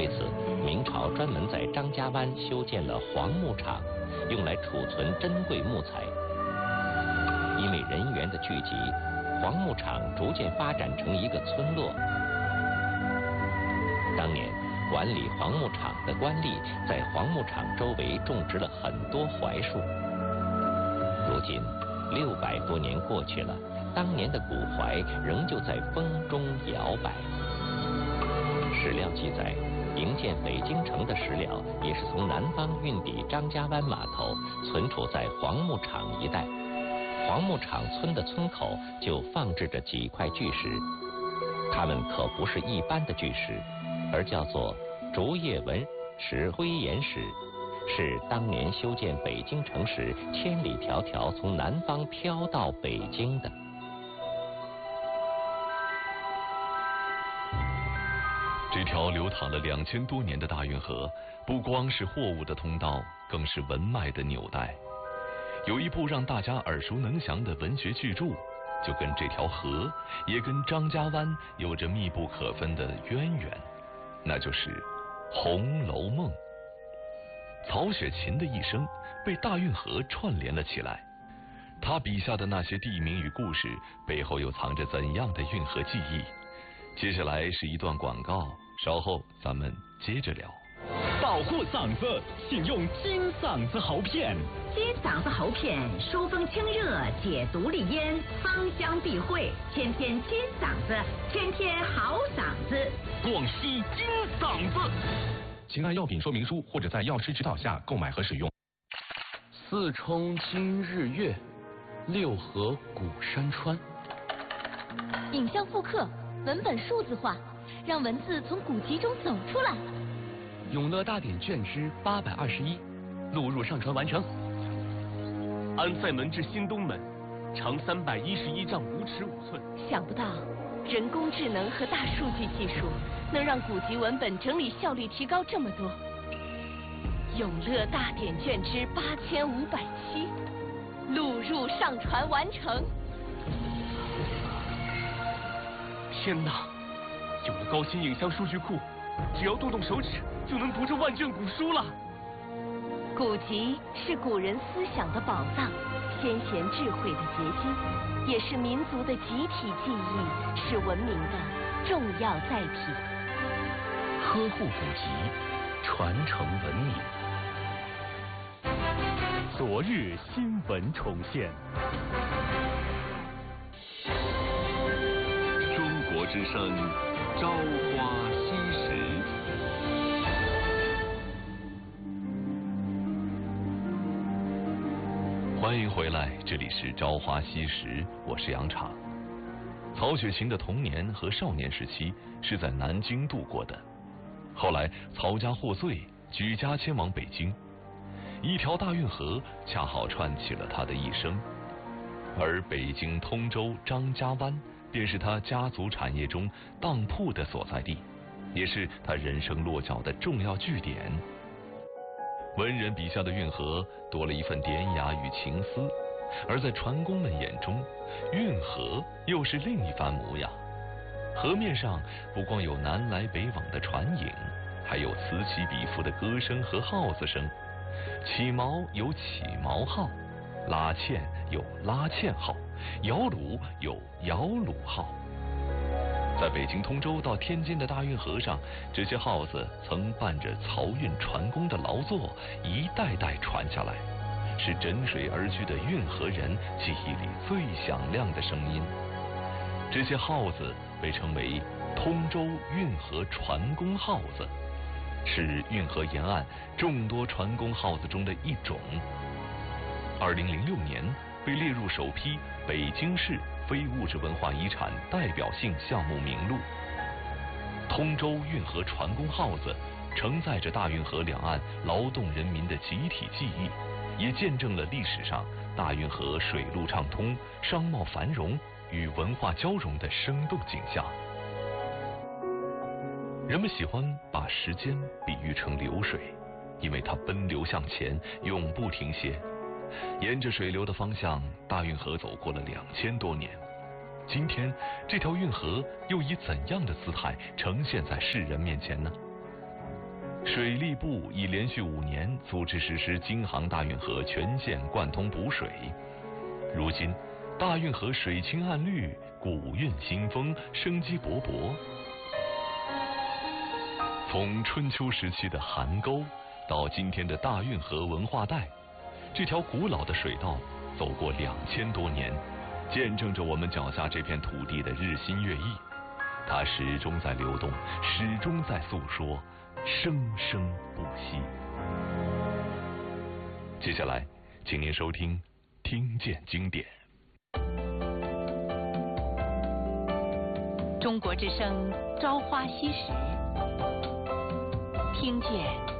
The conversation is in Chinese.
为此，明朝专门在张家湾修建了黄木场，用来储存珍贵木材。因为人员的聚集，黄木场逐渐发展成一个村落。当年管理黄木场的官吏在黄木场周围种植了很多槐树。如今600多年过去了，当年的古槐仍旧在风中摇摆。史料记载，营建北京城的石料也是从南方运抵张家湾码头，存储在黄木场一带。黄木场村的村口就放置着几块巨石，它们可不是一般的巨石，而叫做竹叶纹石灰岩石，是当年修建北京城时千里迢迢从南方飘到北京的。 这条流淌了2000多年的大运河，不光是货物的通道，更是文脉的纽带。有一部让大家耳熟能详的文学巨著，就跟这条河，也跟张家湾有着密不可分的渊源，那就是《红楼梦》。曹雪芹的一生被大运河串联了起来，他笔下的那些地名与故事背后又藏着怎样的运河记忆？接下来是一段广告，稍后咱们接着聊。 保护嗓子，请用金嗓子喉片。 金嗓子喉片疏风清热，解毒利咽，芳香避秽，天天金嗓子，天天好嗓子。 广西金嗓子。 请按药品说明书或者在药师指导下购买和使用。 四冲今日月，六合古山川。 影像复刻，文本数字化，让文字从古籍中走出来。 永乐大典卷之821，录入上传完成。 安塞门至新东门，长311丈5尺5寸。 想不到，人工智能和大数据技术能让古籍文本整理效率提高这么多。永乐大典卷之8507，录入上传完成。 天哪！有了高清影像数据库，只要动动手指就能读这万卷古书了。 古籍是古人思想的宝藏，先贤智慧的结晶，也是民族的集体记忆，是文明的重要载体。 呵护古籍，传承文明。 昨日新闻重现。 中国之声，朝花夕拾。欢迎回来，这里是朝花夕拾，我是杨昶。曹雪芹的童年和少年时期是在南京度过的，后来曹家获罪，举家迁往北京，一条大运河恰好串起了他的一生，而北京通州张家湾便是他家族产业中当铺的所在地，也是他人生落脚的重要据点。文人笔下的运河多了一份典雅与情思，而在船工们眼中，运河又是另一番模样。河面上不光有南来北往的船影，还有此起彼伏的歌声和号子声。起锚有起锚号，拉纤有拉纤号，摇橹有摇橹号。在北京通州到天津的大运河上，这些号子曾伴着漕运船工的劳作，一代代传下来，是枕水而居的运河人记忆里最响亮的声音。这些号子被称为通州运河船工号子，是运河沿岸众多船工号子中的一种。2006年被列入首批北京市非物质文化遗产代表性项目名录。通州运河船工号子承载着大运河两岸劳动人民的集体记忆，也见证了历史上大运河水陆畅通、商贸繁荣与文化交融的生动景象。人们喜欢把时间比喻成流水，因为它奔流向前，永不停歇。沿着水流的方向，大运河走过了2000多年。今天，这条运河又以怎样的姿态呈现在世人面前呢？ 水利部已连续5年组织实施京杭大运河全线贯通补水。如今，大运河水清岸绿，古韵新风，生机勃勃。从春秋时期的邗沟到今天的大运河文化带，这条古老的水道走过2000多年，见证着我们脚下这片土地的日新月异。它始终在流动，始终在诉说，生生不息。接下来，请您收听《听见经典》。 中国之声《朝花夕拾》，听见